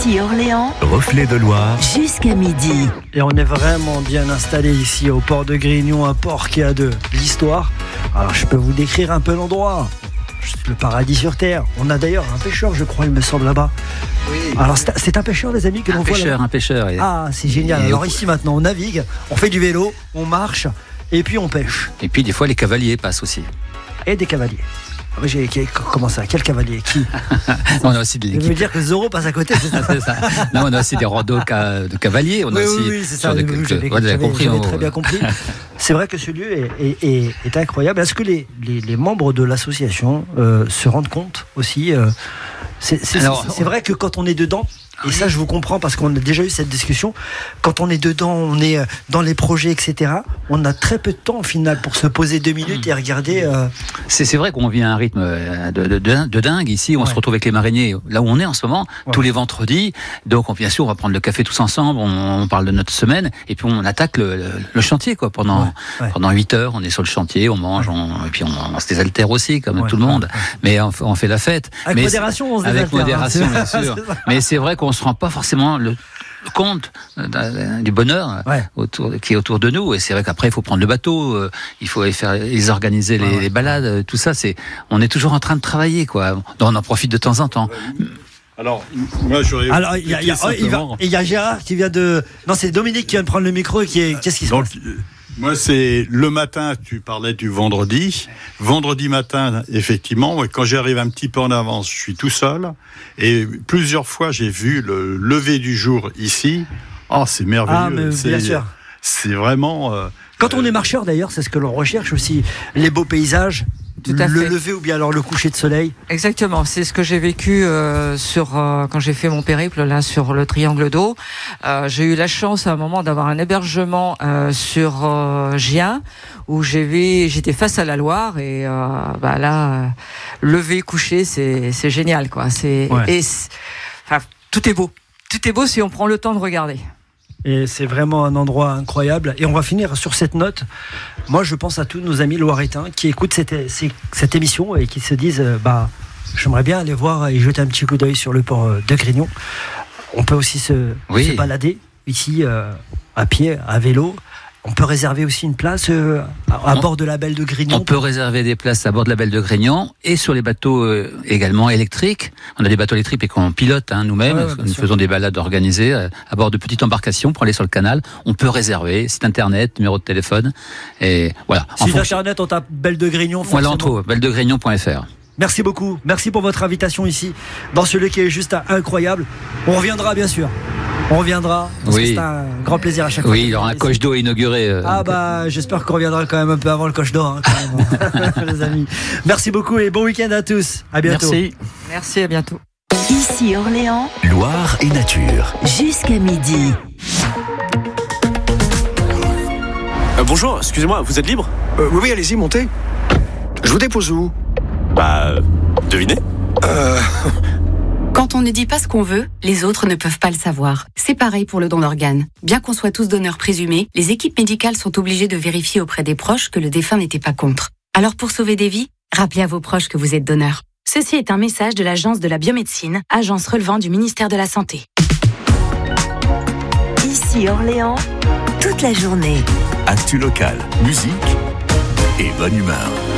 Ici Orléans, Reflet de Loire, jusqu'à midi. Et on est vraiment bien installé ici au port de Grignon, un port qui a de l'histoire. Alors je peux vous décrire un peu l'endroit. C'est le paradis sur terre. On a d'ailleurs un pêcheur, je crois, il me semble, là-bas. Oui. Alors c'est un pêcheur, les amis, que l'on voit là-bas. Un pêcheur. Ah, c'est génial. Alors ici maintenant, on navigue, on fait du vélo, on marche et puis on pêche. Et puis des fois les cavaliers passent aussi. Et des cavaliers. Ah, mais comment ça? Quel cavalier? Qui? On a aussi de Je l'équipe. veux dire que Zorro passe à côté, c'est ça? C'est ça. Non, on a aussi des randos de cavaliers. On a aussi oui, c'est ça. j'avais J'avais bien compris. C'est vrai que ce lieu est incroyable. Est-ce que les membres de l'association se rendent compte aussi c'est vrai que quand on est dedans, et ça je vous comprends parce qu'on a déjà eu cette discussion, quand on est dedans, on est dans les projets, etc., on a très peu de temps au final pour se poser 2 minutes et regarder. C'est vrai qu'on vit à un rythme de dingue ici. On se retrouve avec les mariniers là où on est en ce moment, tous les vendredis. Donc bien sûr on va prendre le café tous ensemble, on parle de notre semaine et puis on attaque le chantier quoi. Pendant 8 heures on est sur le chantier, on mange, et puis on se désaltère aussi comme tout le monde. Mais on fait la fête. Avec modération, on se désaltère. Avec modération, bien sûr. Mais c'est vrai qu'on se rend pas forcément compte du bonheur qui est autour de nous. Et c'est vrai qu'après il faut prendre le bateau, il faut les organiser les balades, tout ça. On est toujours en train de travailler quoi. Donc on en profite de temps en temps. Alors, moi j'aurais. Alors il y a Gérard qui vient de. Non, c'est Dominique qui vient de prendre le micro et qu'est-ce qui se passe? Moi, c'est le matin, tu parlais du vendredi. Vendredi matin, effectivement, quand j'arrive un petit peu en avance, je suis tout seul. Et plusieurs fois, j'ai vu le lever du jour ici. Oh, c'est merveilleux. Ah, mais bien sûr. C'est vraiment... Quand on est marcheur, d'ailleurs, c'est ce que l'on recherche aussi. Les beaux paysages. Tout à fait. Le lever ou bien alors le coucher de soleil. Exactement, c'est ce que j'ai vécu quand j'ai fait mon périple là sur le Triangle d'eau. J'ai eu la chance à un moment d'avoir un hébergement sur Gien où j'étais face à la Loire et lever coucher c'est génial quoi. Tout est beau si on prend le temps de regarder. Et c'est vraiment un endroit incroyable. Et on va finir sur cette note. Moi, je pense à tous nos amis loiretains qui écoutent cette émission et qui se disent j'aimerais bien aller voir et jeter un petit coup d'œil sur le port de Grignon. On peut aussi se balader ici à pied, à vélo. On peut réserver aussi une place à bord de la Belle de Grignon. On peut réserver des places à bord de la Belle de Grignon et sur les bateaux également électriques. On a des bateaux électriques et qu'on pilote nous-mêmes. Nous faisons des balades organisées à bord de petites embarcations pour aller sur le canal. On peut réserver site internet, numéro de téléphone et voilà. Site internet, on tape Belle de Grignon. Voilà, on trouve belledegrignon.fr. Merci beaucoup. Merci pour votre invitation ici dans ce lieu qui est juste incroyable. On reviendra bien sûr. On reviendra, parce que c'est un grand plaisir à chaque fois. Oui, il y aura un coche d'eau inauguré. J'espère qu'on reviendra quand même un peu avant le coche d'eau, quand même, les amis. Merci beaucoup et bon week-end à tous. À bientôt. Merci, à bientôt. Ici Orléans, Loire et nature. Jusqu'à midi. Bonjour, excusez-moi, vous êtes libre ? Oui, allez-y, montez. Je vous dépose où ? Devinez ? Quand on ne dit pas ce qu'on veut, les autres ne peuvent pas le savoir. C'est pareil pour le don d'organes. Bien qu'on soit tous donneurs présumés, les équipes médicales sont obligées de vérifier auprès des proches que le défunt n'était pas contre. Alors pour sauver des vies, rappelez à vos proches que vous êtes donneur. Ceci est un message de l'Agence de la biomédecine, agence relevant du ministère de la Santé. Ici Orléans, toute la journée. Actu locale, musique et bonne humeur.